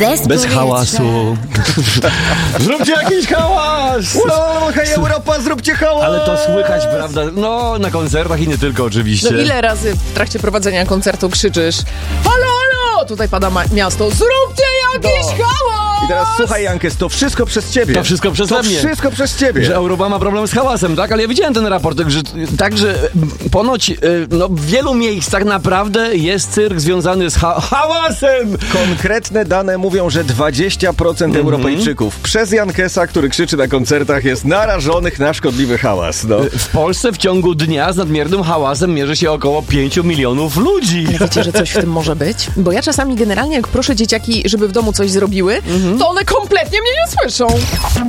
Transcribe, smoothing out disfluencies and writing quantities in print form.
Bez hałasu. Zróbcie jakiś hałas! Hej Europa, zróbcie hałas! Ale to słychać, prawda? No, na koncertach i nie tylko oczywiście. No ile razy w trakcie prowadzenia koncertu krzyczysz: halo, halo! Tutaj pada miasto, zróbcie jakiś hałas! I teraz słuchaj, Jankes, to wszystko przez ciebie. To wszystko przeze mnie. To wszystko przez ciebie. Że Europa ma problem z hałasem, tak? Ale ja widziałem ten raport, że ponoć w wielu miejscach naprawdę jest cyrk związany z hałasem. Konkretne dane mówią, że 20% Europejczyków przez Jankesa, który krzyczy na koncertach, jest narażonych na szkodliwy hałas. No. W Polsce w ciągu dnia z nadmiernym hałasem mierzy się około 5 milionów ludzi. Ale wiecie, że coś w tym może być? Bo ja czasami generalnie jak proszę dzieciaki, żeby w domu coś zrobiły, to one kompletnie mnie nie słyszą.